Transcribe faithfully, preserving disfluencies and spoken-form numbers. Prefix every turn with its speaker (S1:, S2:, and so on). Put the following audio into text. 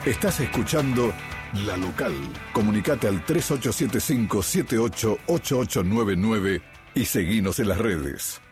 S1: Estás escuchando La Local. Comunicate al tres ocho siete cinco, siete ocho ocho ocho nueve nueve y seguinos en las redes.